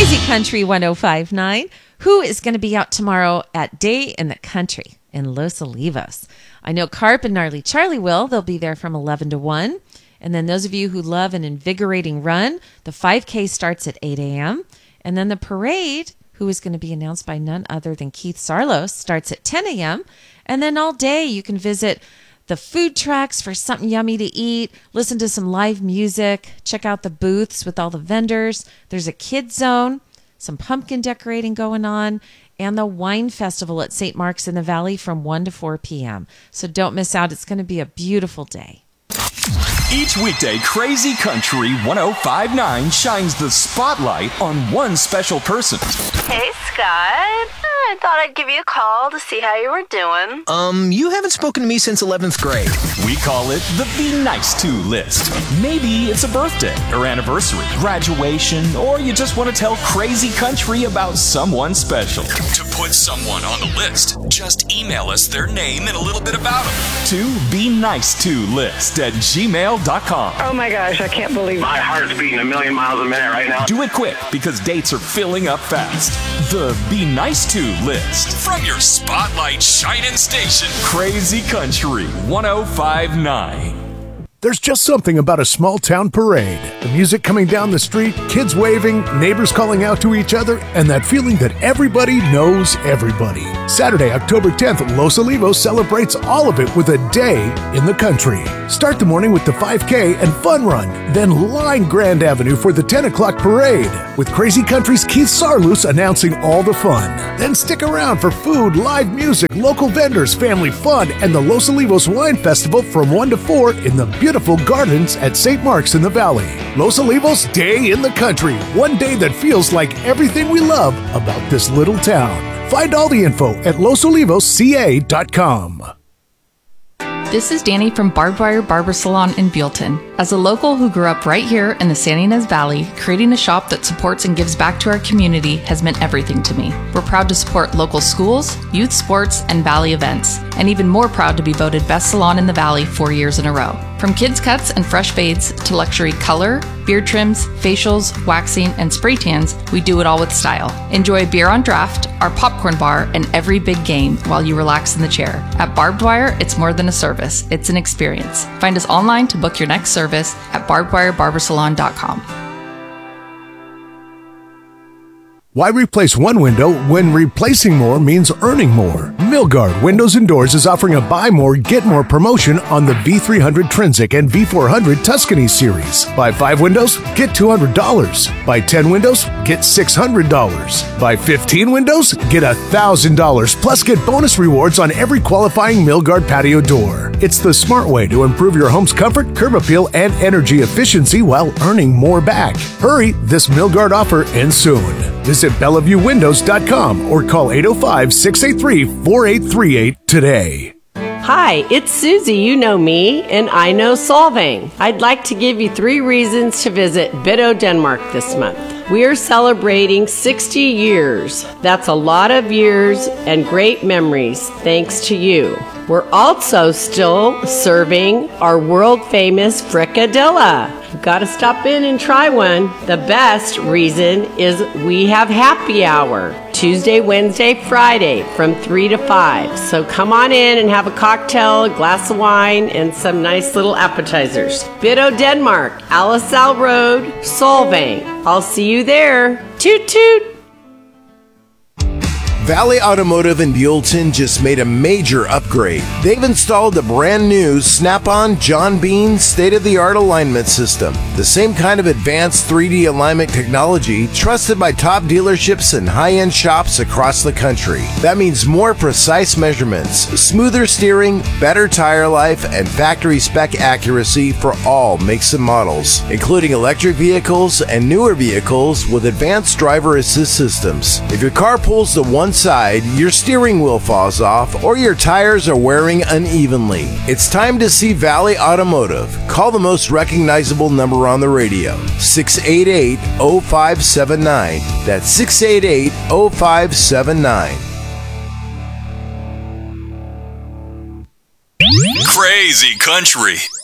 Crazy Country 105.9. Who is going to be out tomorrow at Day in the Country in Los Olivos? I know Carp and Gnarly Charlie will. They'll be there from 11 to 1. And then those of you who love an invigorating run, the 5K starts at 8 a.m. And then the parade, who is going to be announced by none other than Keith Sarlos, starts at 10 a.m. And then all day you can visit the food trucks for something yummy to eat, listen to some live music, check out the booths with all the vendors. There's a kids zone, some pumpkin decorating going on, and the wine festival at St. Mark's in the Valley from 1 to 4 p.m. So don't miss out. It's going to be a beautiful day. Each weekday, Crazy Country 105.9 shines the spotlight on one special person. Hey, Scott. I thought I'd give you a call to see how you were doing. You haven't spoken to me since 11th grade. We call it the Be Nice To list. Maybe it's a birthday or anniversary, graduation, or you just want to tell Crazy Country about someone special. To put someone on the list, just email us their name and a little bit about them to BeNiceToList@gmail.com. Oh my gosh, I can't believe it. My heart's beating a million miles a minute right now. Do it quick because dates are filling up fast. The Be Nice To list from your Spotlight Shining Station, Crazy Country 105.9. There's just something about a small town parade. The music coming down the street, kids waving, neighbors calling out to each other, and that feeling that everybody knows everybody. Saturday, October 10th, Los Olivos celebrates all of it with a day in the country. Start the morning with the 5K and fun run, then line Grand Avenue for the 10 o'clock parade, with Crazy Country's Keith Sarlos announcing all the fun. Then stick around for food, live music, local vendors, family fun, and the Los Olivos Wine Festival from 1 to 4 in the beautiful gardens at St. Mark's in the Valley. Los Olivos Day in the Country. One day that feels like everything we love about this little town. Find all the info at losolivosca.com. This is Danny from Barbed Wire Barber Salon in Buellton. As a local who grew up right here in the San Ynez Valley, creating a shop that supports and gives back to our community has meant everything to me. We're proud to support local schools, youth sports, and Valley events, and even more proud to be voted Best Salon in the Valley 4 years in a row. From kids cuts and fresh fades to luxury color, beard trims, facials, waxing, and spray tans, we do it all with style. Enjoy beer on draft, our popcorn bar, and every big game while you relax in the chair. At Barbed Wire, it's more than a service, it's an experience. Find us online to book your next service at barbedwirebarbersalon.com. Why replace one window when replacing more means earning more? Milgard Windows and Doors is offering a buy more, get more promotion on the V300 Trinsic and V400 Tuscany series. Buy 5 windows, get $200. Buy 10 windows, get $600. Buy 15 windows, get $1,000. Plus get bonus rewards on every qualifying Milgard patio door. It's the smart way to improve your home's comfort, curb appeal, and energy efficiency while earning more back. Hurry, this Milgard offer ends soon. Visit BellevueWindows.com or call 805-683-4838 today. Hi, it's Susie. You know me, and I know Solvang. I'd like to give you 3 reasons to visit Bitto, Denmark this month. We are celebrating 60 years. That's a lot of years and great memories, thanks to you. We're also still serving our world-famous fricadilla. You've got to stop in and try one. The best reason is we have happy hour, Tuesday, Wednesday, Friday, from 3 to 5. So come on in and have a cocktail, a glass of wine, and some nice little appetizers. Bitto, Denmark, Alisal Road, Solvang. I'll see you there. Toot toot! Valley Automotive in Buellton just made a major upgrade. They've installed the brand new Snap-on John Bean state-of-the-art alignment system. The same kind of advanced 3D alignment technology trusted by top dealerships and high-end shops across the country. That means more precise measurements, smoother steering, better tire life, and factory spec accuracy for all makes and models, including electric vehicles and newer vehicles with advanced driver assist systems. If your car pulls to one side, your steering wheel falls off, or your tires are wearing unevenly, it's time to see Valley Automotive. Call the most recognizable number on the radio, 688-0579. That's 688-0579. Crazy Country